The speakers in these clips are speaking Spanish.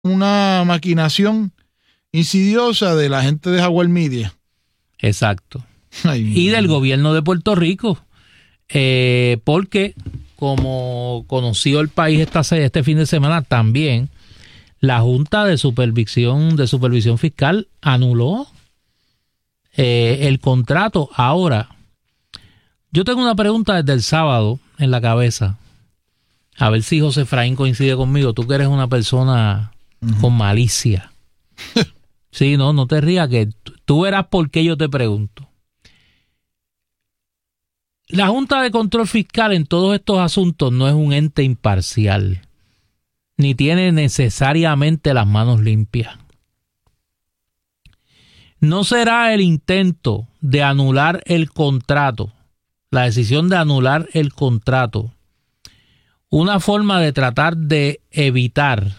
una maquinación insidiosa de la gente de Jaguar Media. Exacto. Ay, y del gobierno de Puerto Rico, porque como conoció el país este fin de semana también, la Junta de Supervisión Fiscal anuló el contrato. Ahora, yo tengo una pregunta desde el sábado en la cabeza, a ver si José Efraín coincide conmigo, tú que eres una persona con malicia. Sí, no te rías, que tú verás por qué yo te pregunto. La Junta de Control Fiscal en todos estos asuntos no es un ente imparcial, ni tiene necesariamente las manos limpias. ¿No será el intento de anular el contrato, la decisión de anular el contrato, una forma de tratar de evitar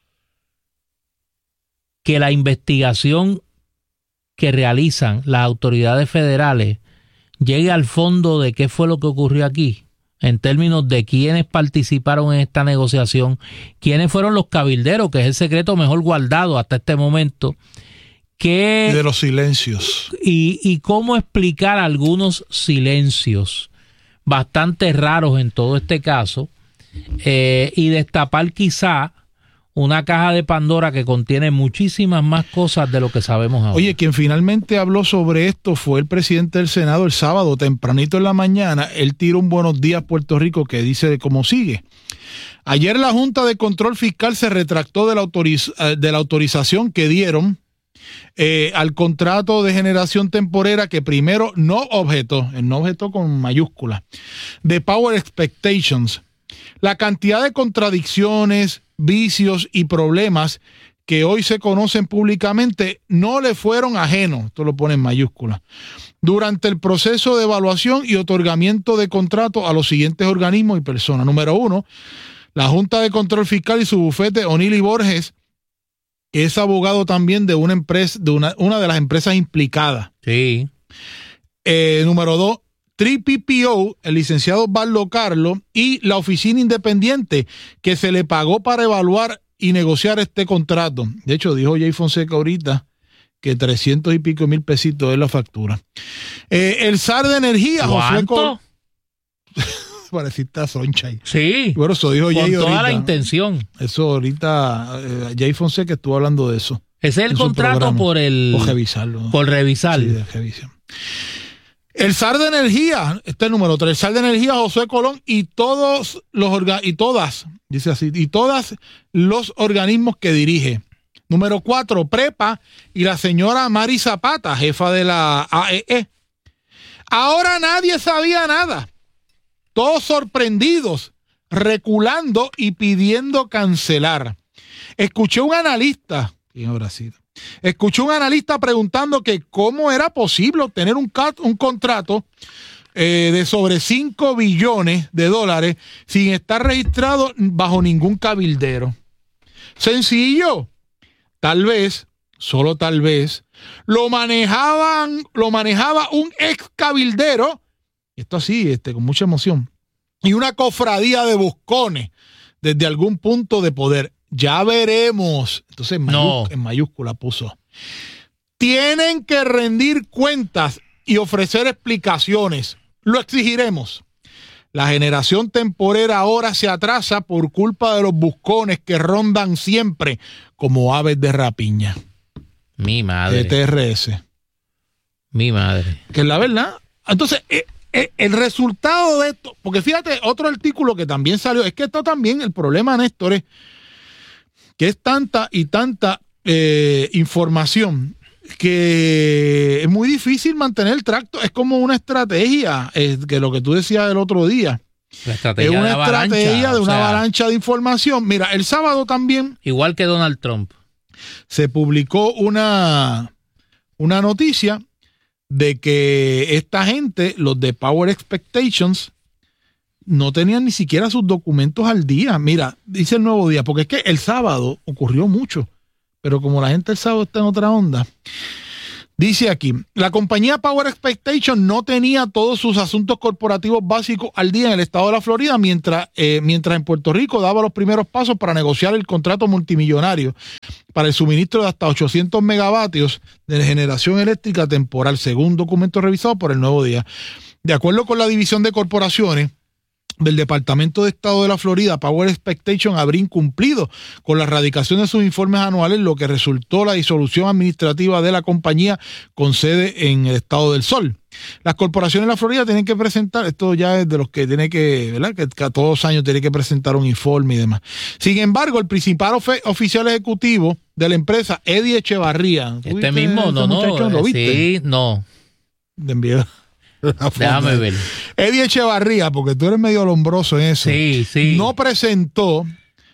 que la investigación que realizan las autoridades federales llegue al fondo de qué fue lo que ocurrió aquí, en términos de quiénes participaron en esta negociación, quiénes fueron los cabilderos, que es el secreto mejor guardado hasta este momento, y de los silencios. Y cómo explicar algunos silencios bastante raros en todo este caso, y destapar quizá una caja de Pandora que contiene muchísimas más cosas de lo que sabemos ahora. Oye, quien finalmente habló sobre esto fue el presidente del Senado el sábado, tempranito en la mañana. Él tiró un buenos días Puerto Rico que dice cómo sigue. Ayer la Junta de Control Fiscal se retractó de la autorización que dieron al contrato de generación temporera que primero no objetó con mayúscula, de Power Expectations. La cantidad de contradicciones, vicios y problemas que hoy se conocen públicamente no le fueron ajenos, esto lo pone en mayúscula, durante el proceso de evaluación y otorgamiento de contratos a los siguientes organismos y personas. Número 1, la Junta de Control Fiscal y su bufete, O'Neill & Borges, que es abogado también de una empresa, de una de las empresas implicadas. Sí. Número 2, 3PPO, el licenciado Barlo Carlo, y la oficina independiente que se le pagó para evaluar y negociar este contrato. De hecho, dijo Jay Fonseca ahorita que 300 y pico mil pesitos es la factura. El SAR de Energía, ¿cuánto? Pareciste a Sunshine. Sí, bueno, eso dijo Jay con toda ahorita. la intención. Eso ahorita, Jay Fonseca estuvo hablando de eso. Ese es el contrato por revisarlo. Por revisar. Sí, de revisión. El SAR de Energía, este es el número 3, el SAR de Energía, Josué Colón y todos los organismos que dirige. Número 4, Prepa y la señora Mari Zapata, jefa de la AEE. Ahora nadie sabía nada. Todos sorprendidos, reculando y pidiendo cancelar. Escuché un analista, ¿quién habrá sido? Escuché un analista preguntando que cómo era posible obtener un contrato de sobre $5 billones sin estar registrado bajo ningún cabildero. Sencillo. Tal vez, solo tal vez, lo manejaba un ex cabildero, esto así, con mucha emoción, y una cofradía de buscones desde algún punto de poder. Ya veremos. Entonces en mayúscula puso. Tienen que rendir cuentas y ofrecer explicaciones. Lo exigiremos. La generación temporera ahora se atrasa por culpa de los buscones que rondan siempre como aves de rapiña. Mi madre. De TRS. Mi madre. Que es la verdad. Entonces, el resultado de esto, porque fíjate, otro artículo que también salió, es que esto también, el problema, Néstor, es que es tanta y tanta información que es muy difícil mantener el tracto. Es como una estrategia, que lo que tú decías el otro día. La estrategia es una de estrategia de una avalancha de información. Mira, el sábado también. Igual que Donald Trump. Se publicó una noticia de que esta gente, los de Power Expectations, no tenían ni siquiera sus documentos al día. Mira, dice el Nuevo Día, porque es que el sábado ocurrió mucho, pero como la gente el sábado está en otra onda. Dice aquí, la compañía Power Expectation no tenía todos sus asuntos corporativos básicos al día en el estado de la Florida, mientras en Puerto Rico daba los primeros pasos para negociar el contrato multimillonario para el suministro de hasta 800 megavatios de generación eléctrica temporal, según documentos revisados por El Nuevo Día. De acuerdo con la División de Corporaciones del Departamento de Estado de la Florida, Power Expectation habría incumplido con la erradicación de sus informes anuales, lo que resultó la disolución administrativa de la compañía con sede en el Estado del Sol. Las corporaciones de la Florida tienen que presentar, esto ya es de los que tiene que, ¿verdad? Que todos los años tiene que presentar un informe y demás. Sin embargo, el principal oficial ejecutivo de la empresa, Eddie Echevarría. Este mismo, ¿lo viste? Sí, no. De envío. Déjame ver. Eddie Echevarría, porque tú eres medio alombroso en eso. Sí, sí. No presentó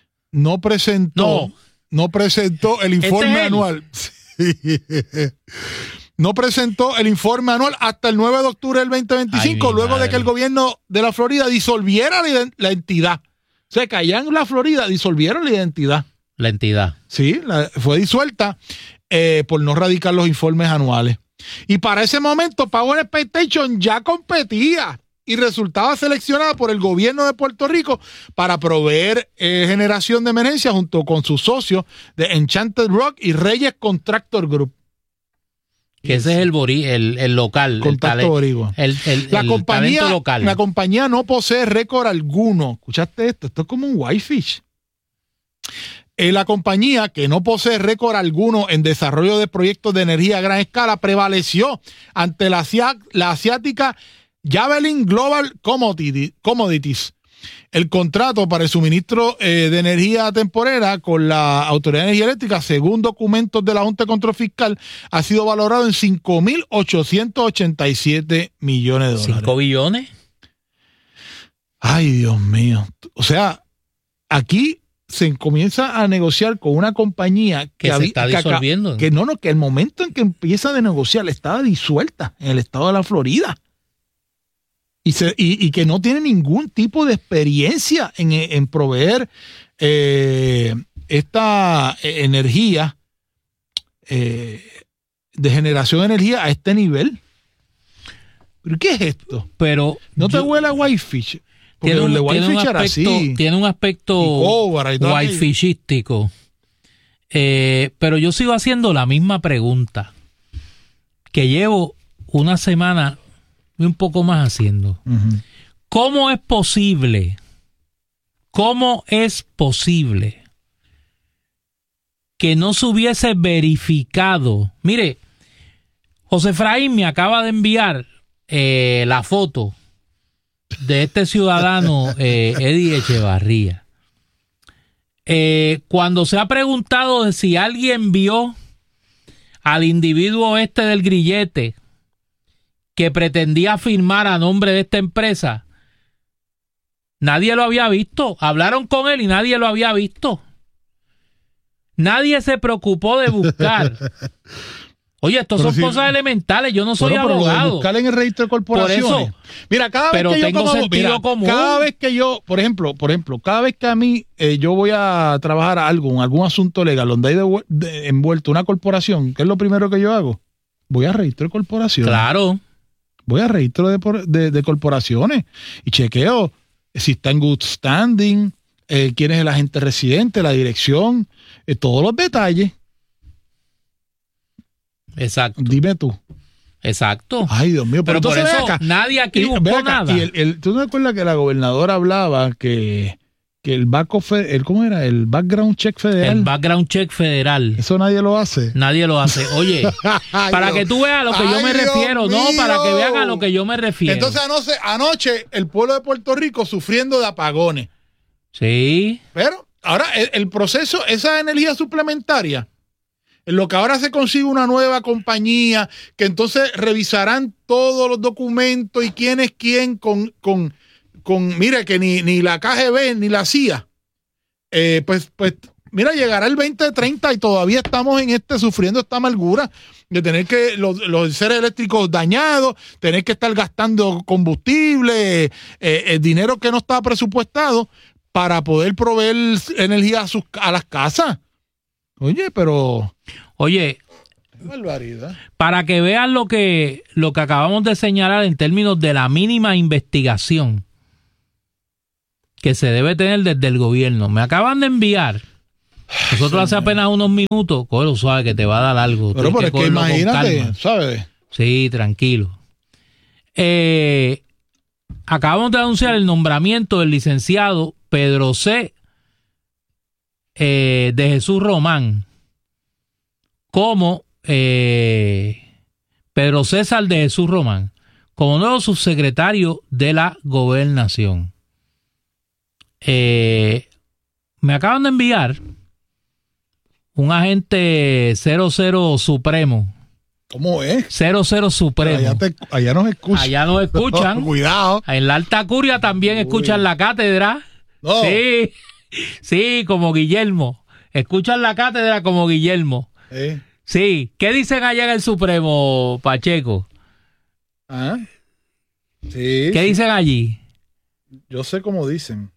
el informe anual. Sí. No presentó el informe anual hasta el 9 de octubre del 2025, luego de que el gobierno de la Florida disolviera la entidad. O sea, que allá en la Florida disolvieron la identidad. La entidad. Sí, fue disuelta por no radicar los informes anuales. Y para ese momento Power Expectation ya competía y resultaba seleccionada por el gobierno de Puerto Rico para proveer generación de emergencia junto con sus socios de Enchanted Rock y Reyes Contractor Group. Que ese es el local. Contacto boricua. Talento local. La compañía no posee récord alguno. ¿Escuchaste esto? Esto es como un whitefish. La compañía, que no posee récord alguno en desarrollo de proyectos de energía a gran escala, prevaleció ante la asiática Javelin Global Commodities. El contrato para el suministro de energía temporera con la Autoridad de Energía Eléctrica, según documentos de la Junta de Control Fiscal, ha sido valorado en $5,887 millones. ¿5 billones? Ay, Dios mío. O sea, aquí se comienza a negociar con una compañía que se está disolviendo. Que el momento en que empieza a negociar estaba disuelta en el estado de la Florida. Y que no tiene ningún tipo de experiencia en proveer esta energía, de generación de energía a este nivel. ¿Pero qué es esto? Pero ¿no te huele a whitefish? Porque el de whitefish era así. Tiene un aspecto whitefishístico. Pero yo sigo haciendo la misma pregunta que llevo una semana y un poco más haciendo. Uh-huh. ¿Cómo es posible que no se hubiese verificado? Mire, José Efraín me acaba de enviar la foto de este ciudadano Eddie Echevarría. Cuando se ha preguntado de si alguien vio al individuo este del grillete que pretendía firmar a nombre de esta empresa, nadie lo había visto. Hablaron con él y nadie lo había visto. Nadie se preocupó de buscar. Oye, esto son cosas elementales. Yo no soy abogado. Buscar en el registro de corporaciones. Por eso, mira, cada vez que tengo sentido común. Cada vez que yo, por ejemplo, cada vez que a mí yo voy a trabajar algún asunto legal donde hay envuelto una corporación, ¿qué es lo primero que yo hago? Voy a registro de corporaciones. Claro. Voy a registro de corporaciones y chequeo si está en good standing, quién es el agente residente, la dirección, todos los detalles. Exacto. Dime tú. Exacto. Ay, Dios mío. Pero por eso nadie aquí buscó nada. ¿Tú no te acuerdas que la gobernadora hablaba que el ¿cómo era? El background check federal. El background check federal. Eso nadie lo hace. Nadie lo hace. Oye, para que tú veas a lo que yo me refiero, no, para que vean a lo que yo me refiero. Entonces anoche el pueblo de Puerto Rico sufriendo de apagones. Sí. Pero ahora el proceso, esa energía suplementaria, en lo que ahora se consigue una nueva compañía que entonces revisarán todos los documentos y quién es quién con mira, que ni la KGB ni la CIA, pues mira, llegará el 2030 y todavía estamos sufriendo esta amargura de tener que los seres eléctricos dañados, tener que estar gastando combustible, el dinero que no estaba presupuestado para poder proveer energía a las casas. Oye, Barbaridad. Para que vean lo que acabamos de señalar en términos de la mínima investigación que se debe tener desde el gobierno. Me acaban de enviar. Nosotros hace apenas unos minutos, cógelo suave que te va a dar algo. Pero es que imagínate, ¿sabes? Sí, tranquilo. Acabamos de anunciar el nombramiento del licenciado Pedro C. De Jesús Román como Pedro César de Jesús Román como nuevo subsecretario de la Gobernación. Me acaban de enviar un agente 00 Supremo. ¿Cómo es? 00 Supremo. Allá nos escuchan. Allá nos escuchan. Cuidado. En la Alta Curia también escuchan la cátedra. No. Sí, como Guillermo. Escuchan la cátedra como Guillermo. Sí. ¿Qué dicen allá en el Supremo, Pacheco? ¿Ah? Sí. ¿Qué dicen allí? Yo sé cómo dicen.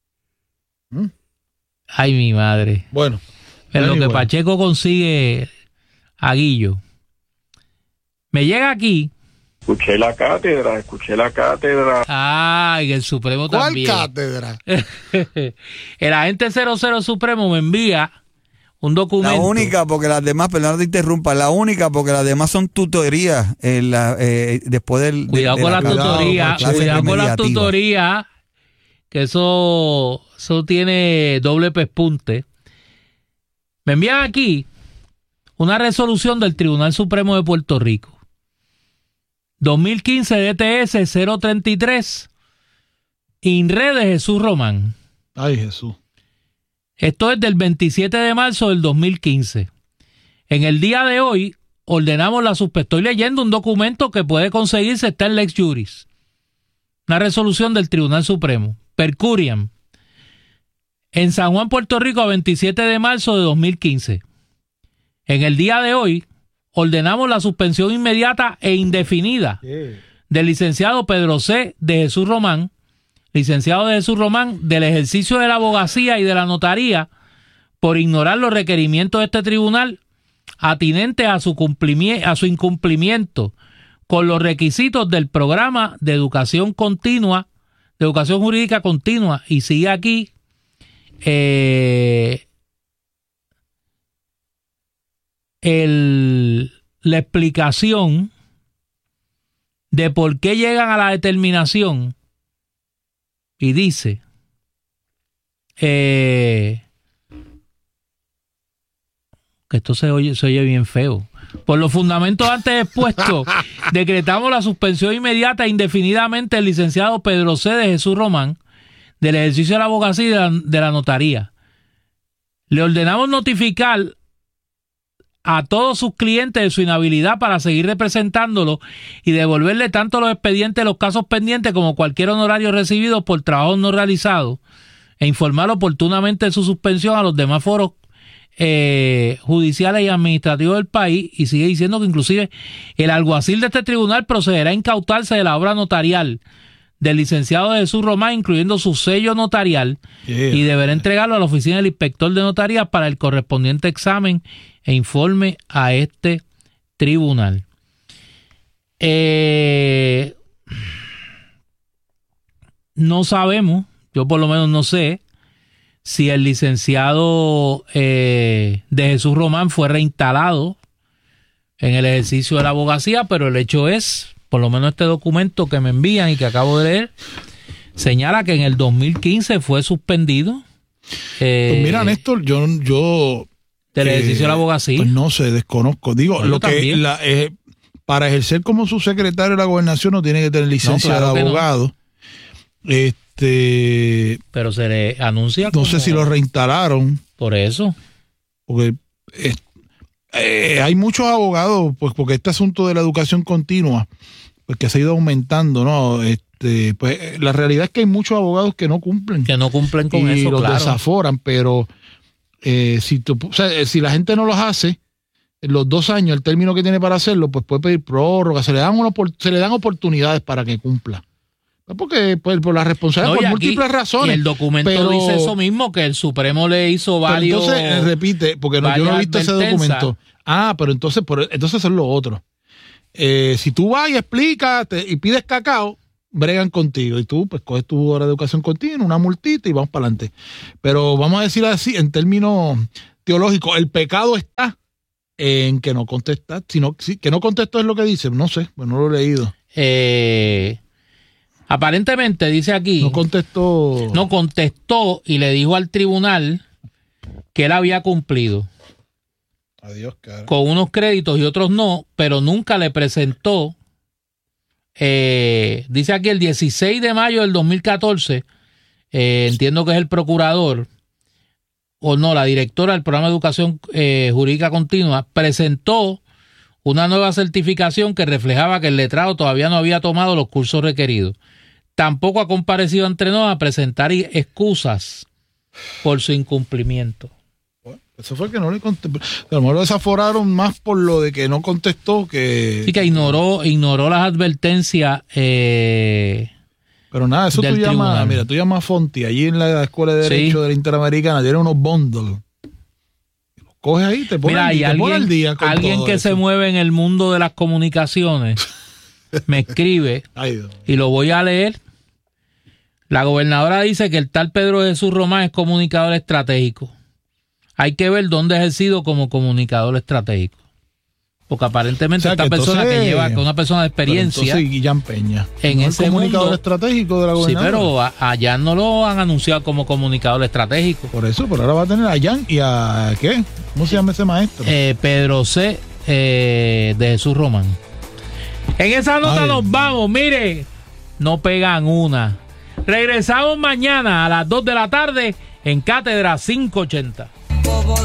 Ay, mi madre. Bueno. En lo que Pacheco consigue a Guillo. Me llega aquí. Escuché la cátedra. Ay, el Supremo también. ¿Cuál cátedra? El agente 00 Supremo me envía un documento. La única, porque las demás, perdón, no te interrumpa, la única, porque las demás son tutorías. Después del. Cuidado con las tutorías. Cuidado con las tutorías. Que eso tiene doble pespunte. Me envían aquí una resolución del Tribunal Supremo de Puerto Rico. 2015 DTS 033 INRE de Jesús Román. Ay, Jesús. Esto es del 27 de marzo del 2015. En el día de hoy ordenamos la suspensión. Estoy leyendo un documento que puede conseguirse, está en Lex Juris. Una resolución del Tribunal Supremo. Per curiam. En San Juan, Puerto Rico, a 27 de marzo de 2015. En el día de hoy ordenamos la suspensión inmediata e indefinida del licenciado Pedro C. de Jesús Román, licenciado de Jesús Román, del ejercicio de la abogacía y de la notaría por ignorar los requerimientos de este tribunal atinentes a su incumplimiento con los requisitos del programa de educación continua, de educación jurídica continua. Y sigue aquí la explicación de por qué llegan a la determinación, y dice que esto se oye bien feo. Por los fundamentos antes expuestos, decretamos la suspensión inmediata e indefinidamente del licenciado Pedro C. de Jesús Román del ejercicio de la abogacía y de la notaría. Le ordenamos notificar a todos sus clientes de su inhabilidad para seguir representándolo y devolverle tanto los expedientes de los casos pendientes como cualquier honorario recibido por trabajo no realizado e informar oportunamente de su suspensión a los demás foros judiciales y administrativos del país. Y sigue diciendo que inclusive el alguacil de este tribunal procederá a incautarse de la obra notarial del licenciado de Jesús Román, incluyendo su sello notarial, y deberá entregarlo a la oficina del inspector de notaría para el correspondiente examen e informe a este tribunal. No sabemos, yo por lo menos no sé, si el licenciado de Jesús Román fue reinstalado en el ejercicio de la abogacía, pero el hecho es, por lo menos este documento que me envían y que acabo de leer, señala que en el 2015 fue suspendido. Pues mira, Néstor, yo del ejercicio de la abogacía. Pues no sé, desconozco. Digo, Bueno, lo que para ejercer como subsecretario de la Gobernación no tiene que tener licencia de abogado. Pero se le anuncia no sé si lo reinstalaron. Por eso. Porque hay muchos abogados, pues porque este asunto de la educación continua, pues que se ha ido aumentando, ¿no? Pues la realidad es que hay muchos abogados que no cumplen. Que no cumplen con y eso, los claro. desaforan, pero si la gente no los hace, en los 2 años, el término que tiene para hacerlo, pues puede pedir prórroga, se le dan oportunidades para que cumpla. Porque pues, por la responsabilidad, por múltiples razones. Y el documento dice eso mismo, que el Supremo le hizo varios... Entonces, repite, porque yo no he visto ese documento. Pero entonces eso es lo otro. Si tú vas y explicas y pides cacao, bregan contigo. Y tú pues coges tu hora de educación continua, una multita y vamos para adelante. Pero vamos a decir así, en términos teológicos, el pecado está en que no contestas. Que no contestó es lo que dice, no sé, pues no lo he leído. Aparentemente dice aquí... No contestó y le dijo al tribunal que él había cumplido. Adiós, cara. Con unos créditos y otros no, pero nunca le presentó. Dice aquí el 16 de mayo del 2014, entiendo que es el procurador, o no, la directora del programa de educación jurídica continua, presentó una nueva certificación que reflejaba que el letrado todavía no había tomado los cursos requeridos. Tampoco ha comparecido ante nosotros a presentar excusas por su incumplimiento. Bueno, eso fue que no le contestó. A lo mejor lo desaforaron más por lo de que no contestó que... Sí, que ignoró las advertencias. Pero nada, eso tú llamas a Fonti, allí en la Escuela de Derecho de la Interamericana, tiene unos bundles. Los coges ahí, te pones al día con alguien que eso. se mueve en el mundo de las comunicaciones me escribe y lo voy a leer. La gobernadora dice que el tal Pedro Jesús Román es comunicador estratégico. Hay que ver dónde ha ejercido como comunicador estratégico. Porque aparentemente esta persona que lleva con una persona de experiencia. Entonces Guillán Peña. En ese comunicador mundo estratégico de la gobernadora. Sí, pero allá no lo han anunciado como comunicador estratégico. Por eso, pero ahora va a tener a Jan y a ¿qué? ¿Cómo se llama ese maestro? Pedro C. De Jesús Román. En esa nota nos vamos. Mire, no pegan una. Regresamos mañana a las 2 de la tarde en Cátedra 580.